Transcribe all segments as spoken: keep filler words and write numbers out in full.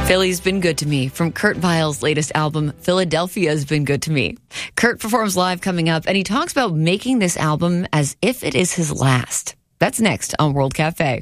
Philly's Been Good to Me from Kurt Vile's latest album, Philadelphia's Been Good to Me. Kurt performs live coming up, and he talks about making this album as if it is his last. That's next on World Cafe.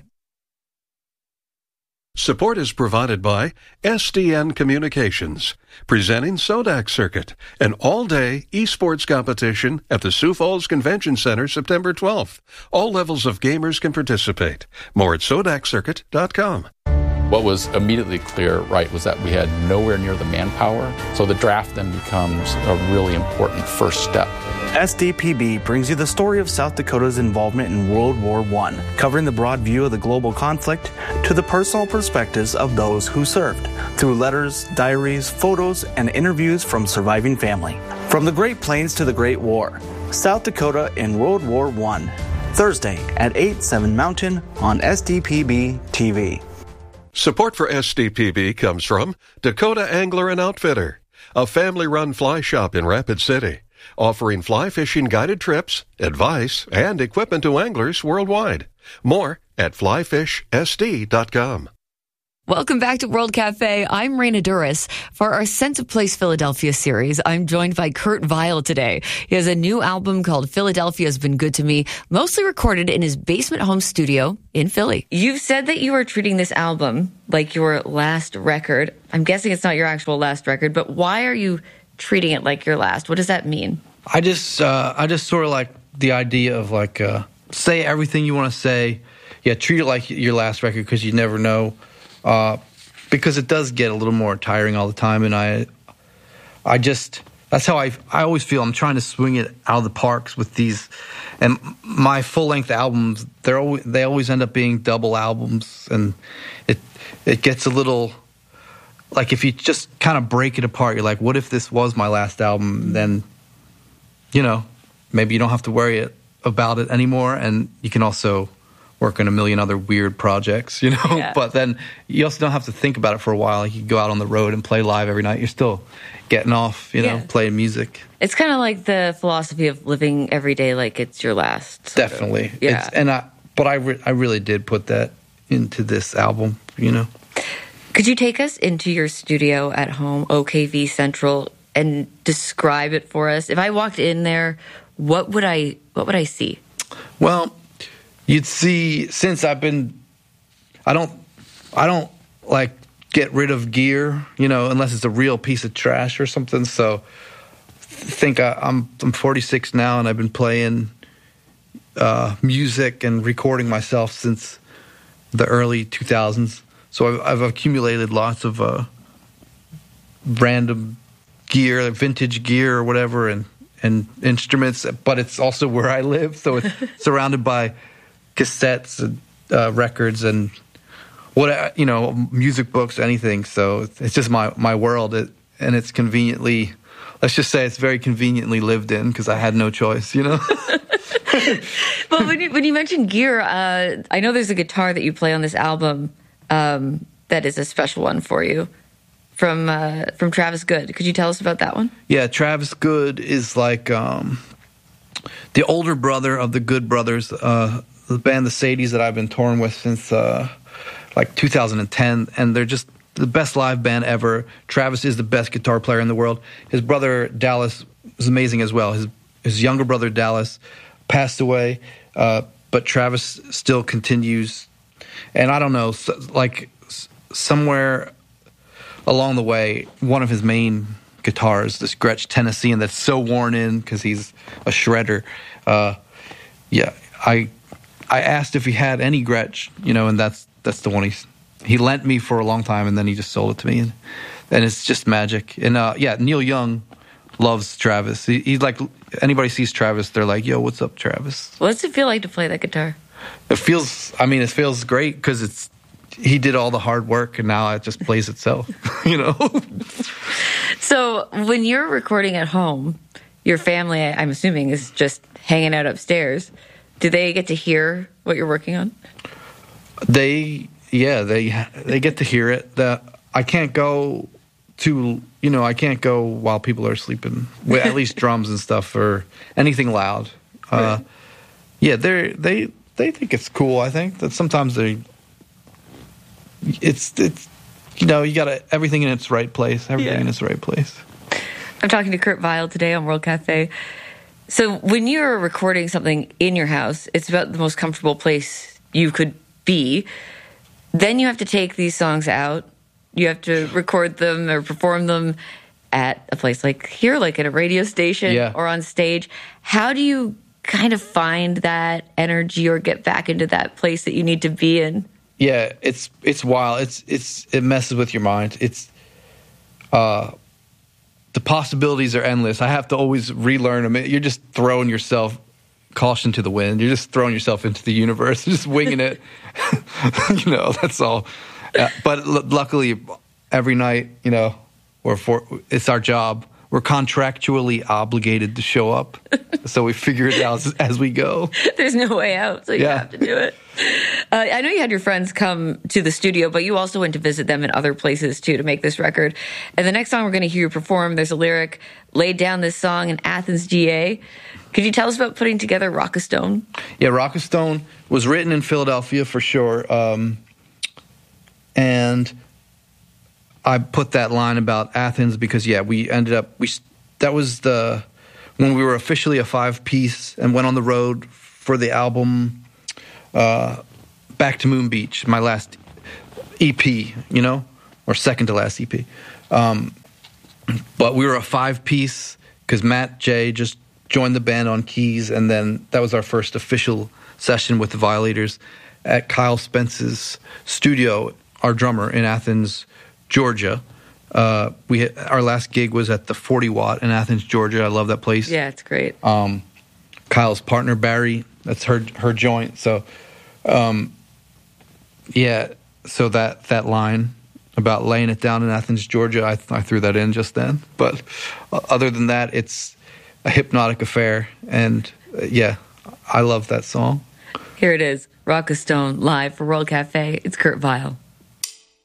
Support is provided by S D N Communications, presenting Sodac Circuit, an all-day esports competition at the Sioux Falls Convention Center September twelfth. All levels of gamers can participate. More at sodac circuit dot com. What was immediately clear, right, was that we had nowhere near the manpower. So the draft then becomes a really important first step. S D P B brings you the story of South Dakota's involvement in World War One, covering the broad view of the global conflict to the personal perspectives of those who served, through letters, diaries, photos, and interviews from surviving family. From the Great Plains to the Great War, South Dakota in World War One. Thursday at eight, seven Mountain on S D P B T V. Support for S D P B comes from Dakota Angler and Outfitter, a family-run fly shop in Rapid City, offering fly fishing guided trips, advice, and equipment to anglers worldwide. More at fly fish S D dot com. Welcome back to World Cafe. I'm Raina Duras. For our Sense of Place Philadelphia series, I'm joined by Kurt Vile today. He has a new album called Philadelphia's Been Good to Me, mostly recorded in his basement home studio in Philly. You've said that you are treating this album like your last record. I'm guessing it's not your actual last record, but why are you treating it like your last? What does that mean? I just, uh, I just sort of like the idea of like, uh, say everything you want to say. Yeah, treat it like your last record because you never know. Uh, because it does get a little more tiring all the time, and I, I just that's how I I always feel. I'm trying to swing it out of the parks with these, and my full length albums. They're always, they always end up being double albums, and it it gets a little like if you just kind of break it apart. You're like, what if this was my last album? Then, you know, maybe you don't have to worry it, about it anymore, and you can also work on a million other weird projects, you know? Yeah. But then you also don't have to think about it for a while. You can go out on the road and play live every night. You're still getting off, you know, Yeah. playing music. It's kind of like the philosophy of living every day like it's your last. sort of. Definitely. Yeah. It's, and I, but I, re- I really did put that into this album, you know? Could you take us into your studio at home, O K V Central, and describe it for us? If I walked in there, what would I what would I see? Well, you'd see, since I've been, I don't, I don't like get rid of gear, you know, unless it's a real piece of trash or something. So, think I, I'm I'm forty-six now, and I've been playing uh, music and recording myself since the early two thousands. So I've, I've accumulated lots of uh, random gear, like vintage gear or whatever, and and instruments. But it's also where I live, so it's surrounded by cassettes and uh, records and what, you know, music books, anything. So it's just my, my world. It, and it's conveniently, let's just say it's very conveniently lived in because I had no choice, you know? Well, when you, when you mentioned gear, uh, I know there's a guitar that you play on this album um, that is a special one for you from uh, from Travis Good. Could you tell us about that one? Yeah, Travis Good is like um, the older brother of the Good Brothers, uh, the band, the Sadies, that I've been touring with since uh, like two thousand ten, and they're just the best live band ever. Travis is the best guitar player in the world. His brother Dallas is amazing as well. His his younger brother Dallas passed away, uh, but Travis still continues. And I don't know, so, like somewhere along the way, one of his main guitars, this Gretsch Tennessean that's so worn in because he's a shredder. Uh, yeah, I. I asked if he had any Gretsch, you know, and that's that's the one he's, he lent me for a long time, and then he just sold it to me, and, and it's just magic. And uh, yeah, Neil Young loves Travis. He, he's like, anybody sees Travis, they're like, "Yo, what's up, Travis?" What's it feel like to play that guitar? It feels, I mean, it feels great because it's he did all the hard work, and now it just plays itself, you know. So when you're recording at home, your family, I'm assuming, is just hanging out upstairs. Do they get to hear what you're working on? They, yeah, they they get to hear it. The, I can't go to, you know, I can't go while people are sleeping, with at least drums and stuff or anything loud. Uh, Right. Yeah, they they they think it's cool. I think that sometimes they, it's it's you know, you got to everything in its right place. Everything Yeah. in its right place. I'm talking to Kurt Vile today on World Cafe. So when you're recording something in your house, it's about the most comfortable place you could be. Then you have to take these songs out. You have to record them or perform them at a place like here, like at a radio station Yeah. or on stage. How do you kind of find that energy or get back into that place that you need to be in? Yeah, it's it's wild. It's it's it messes with your mind. It's uh the possibilities are endless. I have to always relearn them. You're just throwing yourself caution to the wind. You're just throwing yourself into the universe, just winging it. You know, that's all. Uh, but l- luckily, every night, you know, we're for it's our job. We're contractually obligated to show up, so we figure it out as, as we go. There's no way out, so you Yeah. have to do it. Uh, I know you had your friends come to the studio, but you also went to visit them in other places, too, to make this record. And the next song we're going to hear you perform, there's a lyric, laid down this song in Athens, G A. Could you tell us about putting together Rock a Stone? Yeah, Rock a Stone was written in Philadelphia for sure. Um, and I put that line about Athens because, yeah, we ended up, we that was the, when we were officially a five-piece and went on the road for the album uh, Back to Moon Beach, my last E P, you know, or second to last E P. Um, but we were a five-piece because Matt J just joined the band on keys, and then that was our first official session with the Violators at Kyle Spence's studio, our drummer in Athens, Georgia. Uh, we had, our last gig was at the forty watt in Athens, Georgia. I love that place. Yeah, it's great. Um, Kyle's partner Barry, that's her her joint. So, um, yeah. So that that line about laying it down in Athens, Georgia, I, I threw that in just then. But other than that, it's a hypnotic affair, and uh, yeah, I love that song. Here it is, Rock a Stone, live for World Cafe. It's Kurt Vile.